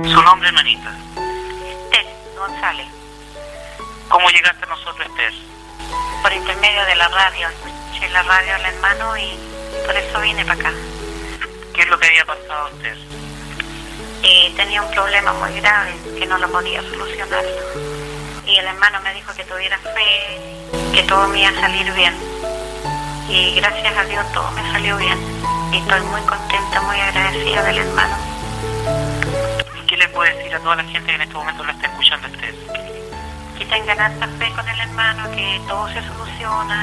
Su nombre, hermanita. Esther González. ¿Cómo llegaste a nosotros, Esther? Por intermedio de la radio. Escuché la radio al hermano y por eso vine para acá. ¿Qué es lo que había pasado, Esther? Tenía un problema muy grave que no lo podía solucionar. Y el hermano me dijo que tuviera fe, que todo me iba a salir bien. Y gracias a Dios todo me salió bien. Y estoy muy contenta, muy agradecida del hermano. ¿Qué le puede decir a toda la gente que en este momento lo está escuchando, Esther? Que tengan alta fe con el hermano, que todo se soluciona.